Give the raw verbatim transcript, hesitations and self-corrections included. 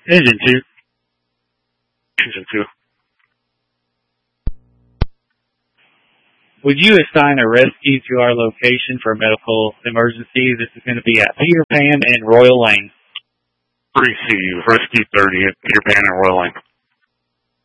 Engine two. Engine two. Would you assign a rescue to our location for a medical emergency? This is going to be at Peter Pan and Royal Lane. Receive. Rescue thirty at Peter Pan and Royal Lane.